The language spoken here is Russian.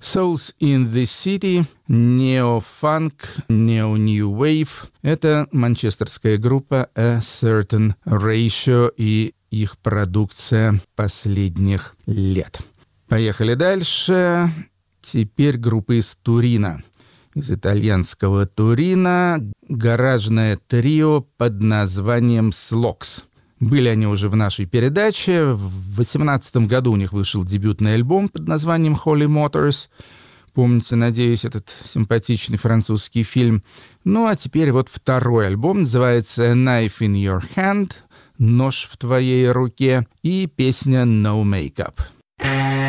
Souls in the City, Neo-Funk, Neo-New Wave. Это манчестерская группа A Certain Ratio и их продукция последних лет. Поехали дальше. Теперь группа из Турина. Из итальянского Турина гаражное трио под названием Slox. Были они уже в нашей передаче. В 2018 году у них вышел дебютный альбом под названием Holy Motors. Помните, надеюсь, этот симпатичный французский фильм. Ну, а теперь вот второй альбом. Называется Knife in Your Hand. Нож в твоей руке. И песня No Makeup.